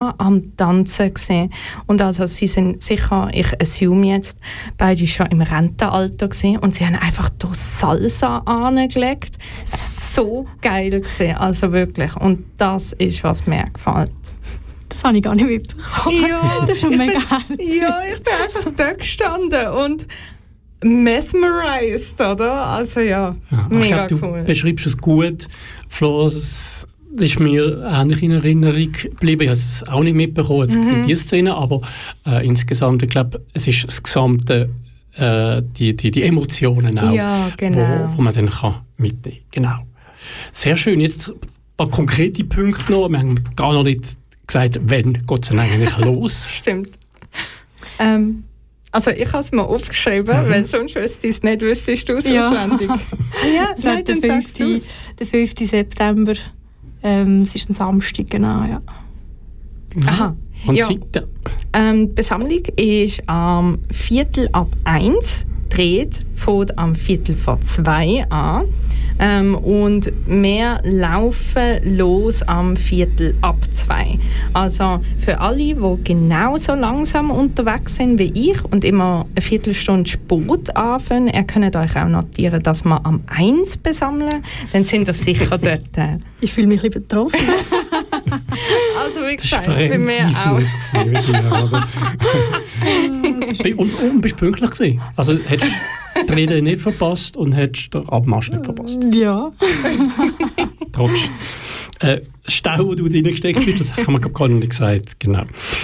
Salsa am Tanzen gewesen. Und also sie sind sicher, ich assume jetzt, beide schon im Rentenalter gewesen und sie haben einfach da Salsa angelegt. So geil gewesen, also wirklich. Und das ist, was mir gefällt. Das habe ich gar nicht mitbekommen. Ja, das ist schon mega herzig. Ja, ich bin einfach da gestanden und mesmerized, oder? Also ja mega ich cool. Du beschreibst es gut, Flo. Das ist mir ähnlich in Erinnerung geblieben. Ich habe es auch nicht mitbekommen, jetzt die Szene, aber insgesamt, ich glaube, es ist das Gesamte, die Emotionen auch, ja, genau. wo man dann mitnehmen kann. Genau. Sehr schön. Jetzt ein paar konkrete Punkte noch. Wir haben gar noch nicht gesagt, wann geht es denn eigentlich los? Stimmt. Also ich habe es mir aufgeschrieben, weil sonst wüsste ich es nicht, wüsstest du es auswendig. Ja, es wird der 5. September. Es ist ein Samstag, genau, ja. Aha. Und ja. Zeit? Die Besammlung ist am 1:45, dreht, fängt am 1:45 an. Und wir laufen los am 1:45. Also für alle, die genauso langsam unterwegs sind wie ich und immer eine Viertelstunde spät anfangen, ihr könnt euch auch notieren, dass wir am 1 besammeln. Dann sind ihr sicher dort. Ich fühle mich ein bisschen betroffen. Also wie gesagt, bei mir auch. Und bist du pünktlich gewesen? Also hättest du die Rede nicht verpasst und hättest den Abmarsch nicht verpasst? Ja. Trotz Stau, wo du reingesteckt bist, das haben wir gar noch nicht gesagt. Genau.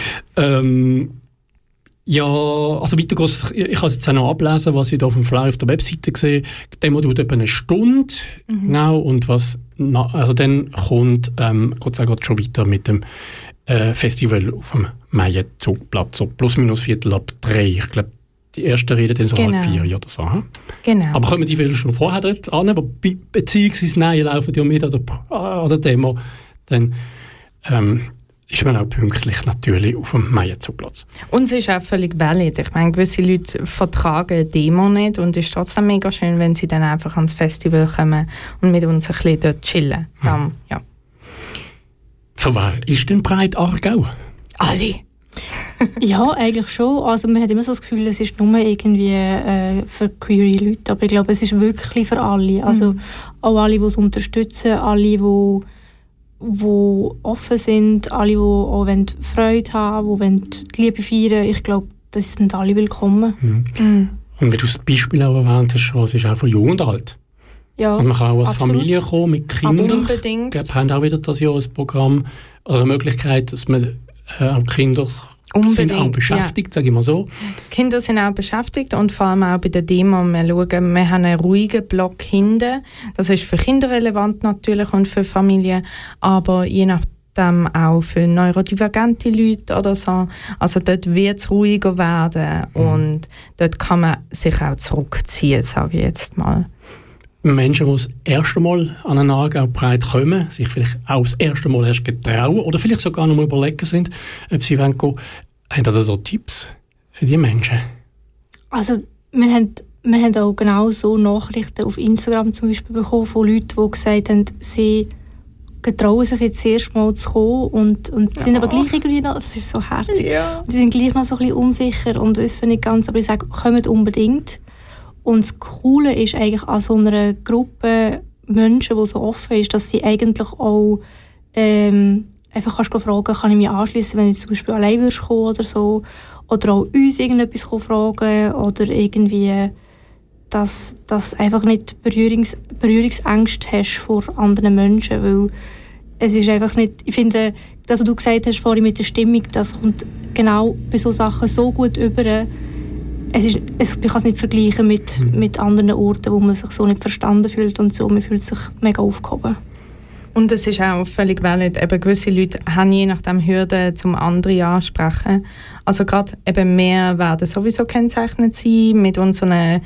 Ja, also weiter geht's. Ich kann es jetzt auch noch ablesen, was ich da auf dem Flyer auf der Webseite sehe. Die Demo dauert etwa eine Stunde. Genau, und also dann geht es auch schon weiter mit dem Festival auf dem Meienzugplatz. So plus minus 2:45. Ich glaube, die erste Rede dann so 3:30 oder so. Genau. Aber kommen die schon vorher dort an, aber beziehungsweise nein, laufen die mit an der Demo, dann ist man auch pünktlich natürlich auf dem Meienzugplatz. Und es ist auch völlig valid. Ich meine, gewisse Leute vertragen eine Demo nicht und es ist trotzdem mega schön, wenn sie dann einfach ans Festival kommen und mit uns ein bisschen dort chillen. Dann, ja. Für wer ist denn Pride Aargau? Alle. Ja, eigentlich schon. Also man hat immer so das Gefühl, es ist nur irgendwie für queere Leute, aber ich glaube, es ist wirklich für alle. Also auch alle, die es unterstützen, alle, die offen sind, alle, die auch Freude haben, die Liebe feiern. Ich glaube, das sind alle willkommen. Und wie du das Beispiel auch erwähnt hast, es ist auch von jung und alt. Ja, und man kann auch als absolut. Familie kommen mit Kindern. Unbedingt. Wir haben auch wieder das Jahr ein Programm oder eine Möglichkeit, dass man auch Kinder sind auch beschäftigt, sage ich mal so. Die Kinder sind auch beschäftigt und vor allem auch bei der Demo. Wir haben einen ruhigen Block hinten. Das ist für Kinder relevant natürlich und für Familien, aber je nachdem auch für neurodivergente Leute oder so. Also dort wird es ruhiger werden und dort kann man sich auch zurückziehen, sage ich jetzt mal. Menschen, die das erste Mal an einen Aargau Pride kommen, sich vielleicht auch das erste Mal erst getrauen oder vielleicht sogar noch mal überlegen sind, ob sie gehen wollen, haben da Tipps für die Menschen? Also wir haben auch genau so Nachrichten auf Instagram zum Beispiel bekommen von Leuten, die gesagt haben, sie getrauen sich jetzt das erste Mal zu kommen und sind aber gleich irgendwie noch, das ist so herzig, die sind gleich noch so ein bisschen unsicher und wissen nicht ganz, aber ich sage, kommt unbedingt. Und das Coole ist eigentlich an so einer Gruppe Menschen, die so offen ist, dass sie eigentlich auch einfach kannst fragen, kann ich mich anschließen, wenn ich zum Beispiel allein würde kommen oder so. Oder auch uns irgendetwas fragen oder irgendwie, dass einfach nicht Berührungsängste hast vor anderen Menschen, weil es ist einfach nicht, ich finde, das, was du gesagt hast vorhin mit der Stimmung, das kommt genau bei so Sachen so gut über. Ich kann es nicht vergleichen mit anderen Orten, wo man sich so nicht verstanden fühlt und so. Man fühlt sich mega aufgehoben. Und es ist auch völlig valid. Eben gewisse Leute haben je nachdem Hürden, zum anderen ansprechen. Also gerade eben wir werden sowieso kennzeichnet sein mit unseren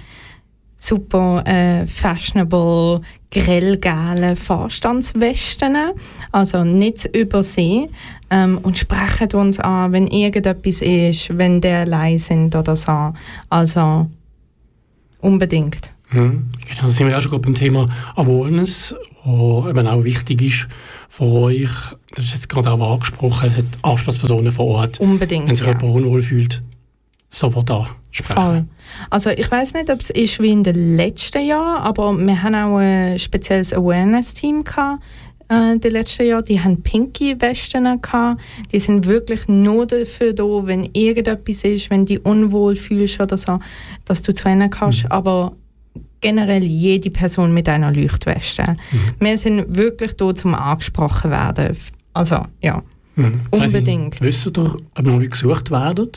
super fashionable, grellgelben Vorstandswesten. Also nicht zu übersehen. Und sprechen uns an, wenn irgendetwas ist, wenn die allein sind oder so. Also unbedingt. Genau, da sind wir auch schon beim Thema Awareness, was eben auch wichtig ist für euch. Das ist jetzt gerade auch angesprochen, es hat Ansprechpersonen vor Ort. Unbedingt, wenn sich jemand unwohl fühlt, sofort ansprechen. Voll. Also ich weiss nicht, ob es ist wie in den letzten Jahren, aber wir haben auch ein spezielles Awareness-Team gehabt. Die letzten Jahre, die haben Pinky-Westen gehabt. Die sind wirklich nur dafür da, wenn irgendetwas ist, wenn du dich unwohl fühlst oder so, dass du zu ihnen kannst. Aber generell jede Person mit einer Leuchtweste. Wir sind wirklich da, zum angesprochen werden. Also, ja, unbedingt. Wisst ihr, ob noch Leute gesucht werden?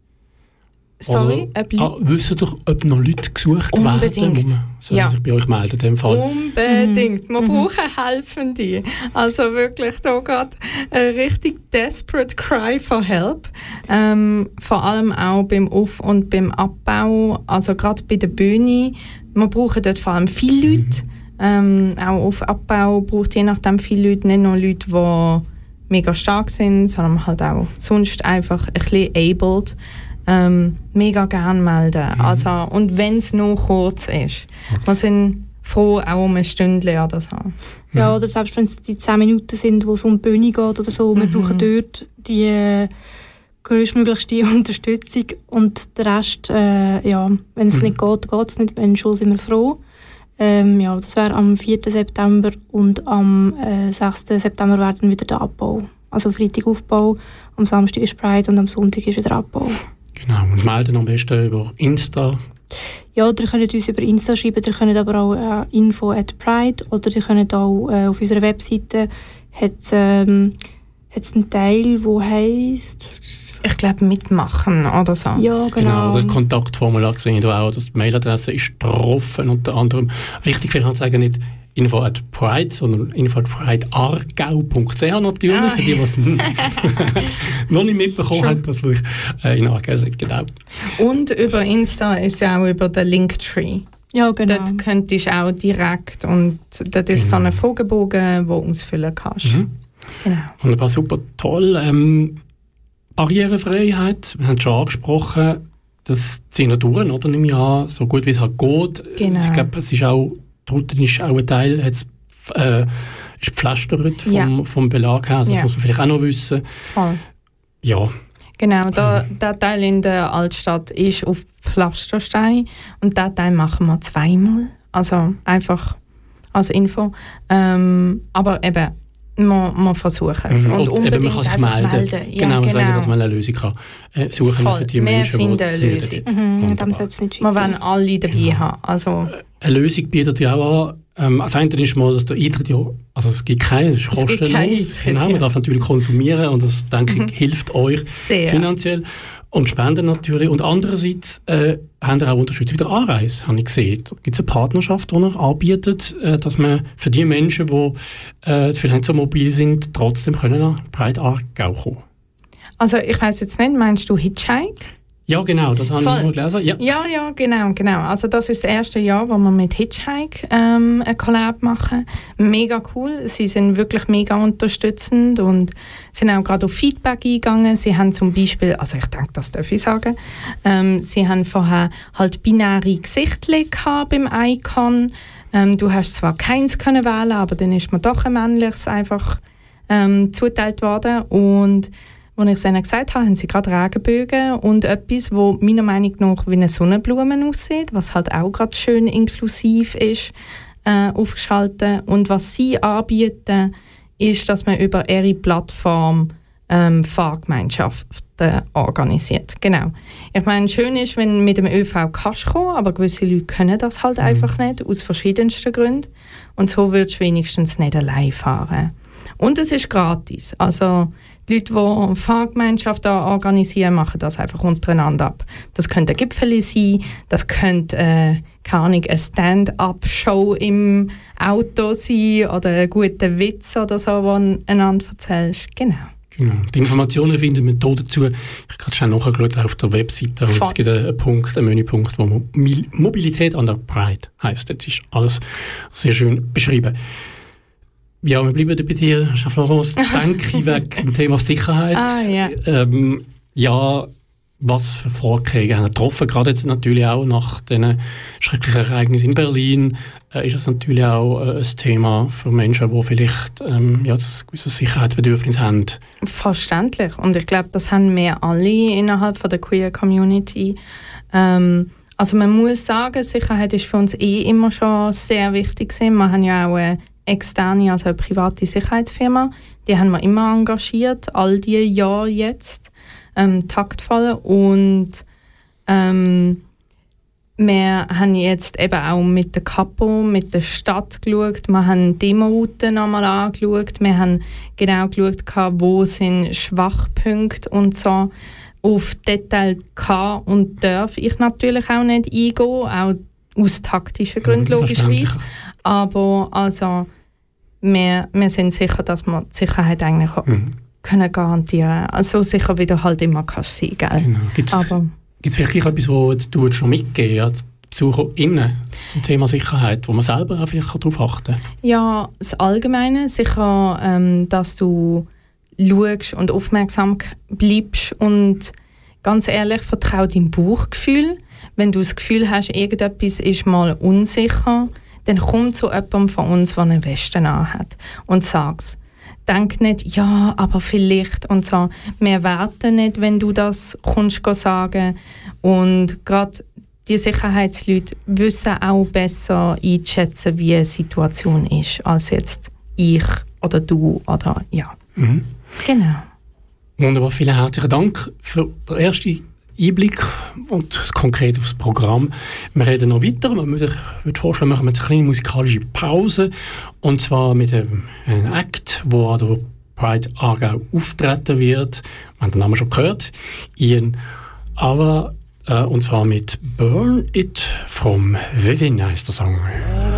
Sorry? Wisst ihr, ob noch Leute gesucht unbedingt. werden? Sollen sich bei euch melden in dem Fall? Unbedingt. Wir brauchen Helfende. Also wirklich da gerade ein richtig desperate cry for help. Vor allem auch beim Auf- und beim Abbau. Also gerade bei der Bühne. Wir brauchen dort vor allem viele Leute. Auch auf Abbau braucht je nachdem viele Leute. Nicht nur Leute, die mega stark sind, sondern halt auch sonst einfach ein bisschen abled. Mega gerne melden. Also, und wenn es nur kurz ist. Wir sind froh, auch um ein Stündchen oder so. Ja, oder selbst wenn es die 10 Minuten sind, wo es um die Bühne geht oder so, wir brauchen dort die größtmöglichste Unterstützung und der Rest, wenn es nicht geht, geht es nicht. Wenn schon, sind wir froh. Das wäre am 4. September und am 6. September wäre dann wieder der Abbau. Also Freitag Aufbau, am Samstag ist Pride und am Sonntag ist wieder Abbau. Genau, und melden am besten über Insta. Ja, ihr könnt uns über Insta schreiben, ihr könnt aber auch info@pride oder ihr könnt auch auf unserer Webseite hat's einen Teil, der heisst... Ich glaube, mitmachen oder so. Ja, genau. Also das Kontaktformular gesehen du auch, die Mailadresse ist drauf, unter anderem. Wichtig vielleicht noch sagen, nicht info@pride, sondern info@prideaargau.ch natürlich, für die, die es noch nicht mitbekommen haben, dass wir in Aargau sind, genau. Und über Insta ist ja auch über den Linktree. Ja, genau. Dort könntest du auch direkt, und dort ist so ein Fragebogen, den du ausfüllen kannst. Genau. Wunderbar, super, toll. Barrierefreiheit, wir haben es schon angesprochen, das ziehen wir durch, oder? Nehme ich an, so gut wie es halt geht. Genau. Ich glaube, es ist auch, die Route ist auch ein Teil, ist gepflastert vom Belag her, also das muss man vielleicht auch noch wissen. Voll. Ja. Genau, der Teil in der Altstadt ist auf Pflasterstein und diesen Teil machen wir 2-mal, also einfach als Info. Aber eben, wir versuchen es. Und unbedingt man kann sich melden. Ja, genau, sagen, dass man eine Lösung kann suchen Voll. für die Menschen, die eine Lösung. Dem sollte es nicht wir wollen alle dabei haben. Also, eine Lösung bietet ja auch an. Das eine ist mal, dass der Eintritt also es gibt keinen, es ist kostenlos. Genau, man darf natürlich konsumieren und das, denke ich, hilft euch sehr finanziell. Und Spenden natürlich. Und andererseits haben wir auch Unterstützung mit der Anreise, habe ich gesehen. Gibt es eine Partnerschaft, die ihr anbietet, dass man für die Menschen, die vielleicht nicht so mobil sind, trotzdem können nach Pride Aargau kommen? Also ich weiss jetzt nicht, meinst du Hitchhike? Ja, genau, das habe ich mal gelesen. Ja, genau. Also das ist das erste Jahr, wo wir mit Hitchhike eine Collab machen. Mega cool. Sie sind wirklich mega unterstützend und sind auch gerade auf Feedback eingegangen. Sie haben zum Beispiel, also ich denke, das darf ich sagen, sie haben vorher halt binäre Gesichtchen gehabt beim Icon. Du hast zwar keins können wählen, aber dann ist mir doch ein männliches einfach zuteilt worden. Und als ich es ihnen gesagt habe, haben sie gerade Regenbögen und etwas, das meiner Meinung nach wie eine Sonnenblume aussieht, was halt auch gerade schön inklusiv ist, aufgeschaltet. Und was sie anbieten, ist, dass man über ihre Plattform Fahrgemeinschaften organisiert. Genau. Ich meine, schön ist, wenn du mit dem ÖV kannst kommen, aber gewisse Leute können das halt einfach nicht, aus verschiedensten Gründen. Und so würdest du wenigstens nicht allein fahren. Und es ist gratis. Also die Leute, die Fahrgemeinschaften organisieren, machen das einfach untereinander ab. Das könnte ein Gipfel sein, das könnte keine Ahnung, eine Stand-up-Show im Auto sein oder einen guten Witz oder so, den du einander erzählst. Genau. Die Informationen findet man hier dazu. Ich habe gerade schnell nachgeschaut auf der Webseite. Und es gibt einen Menüpunkt, wo Mobilität an der Pride heisst. Jetzt ist alles sehr schön beschrieben. Ja, wir bleiben bei dir, Jean-Florence. Denke ich wegen dem Thema Sicherheit. Ja. Ja, was für Vorkehrungen haben getroffen. Gerade jetzt natürlich auch nach den schrecklichen Ereignissen in Berlin ist es natürlich auch ein Thema für Menschen, die vielleicht das gewisse Sicherheitsbedürfnis haben. Verständlich. Und ich glaube, das haben wir alle innerhalb von der Queer Community. Also man muss sagen, Sicherheit ist für uns immer schon sehr wichtig gewesen. Wir haben ja auch eine externe, also eine private Sicherheitsfirma. Die haben wir immer engagiert, all die Jahre jetzt. Taktvoll. Und wir haben jetzt eben auch mit der Kapo, mit der Stadt geschaut. Wir haben Demo-Routen einmal angeschaut. Wir haben genau geschaut, wo sind Schwachpunkte und so. Auf Detail kann und darf ich natürlich auch nicht eingehen, auch aus taktischen Gründen logischerweise. Aber also, wir sind sicher, dass wir die Sicherheit eigentlich können garantieren. Also sicher, wie du halt immer kannst sein, gell? Genau. Gibt es vielleicht etwas, was du schon mitgeben kannst, BesucherInnen zum Thema Sicherheit, wo man selber auch vielleicht darauf achten kann? Ja, das Allgemeine. Sicher, dass du schaust und aufmerksam bleibst und ganz ehrlich, vertrau deinem Bauchgefühl. Wenn du das Gefühl hast, irgendetwas ist mal unsicher, dann komm zu jemandem von uns, der eine Weste anhat und sag's. Denk nicht, ja, aber vielleicht und so. Wir warten nicht, wenn du das kommst sagen. Und gerade die Sicherheitsleute wissen auch besser einschätzen, wie eine Situation ist, als jetzt ich oder du oder ja. Mhm. Genau. Wunderbar, vielen herzlichen Dank für den ersten Einblick und konkret aufs Programm. Wir reden noch weiter. Ich würde vorschlagen, machen wir jetzt eine kleine musikalische Pause. Und zwar mit einem Act, der an der Pride Aargau auftreten wird. Wir haben den Namen schon gehört. Ian Ava, und zwar mit Burn It from Within heißt der Song.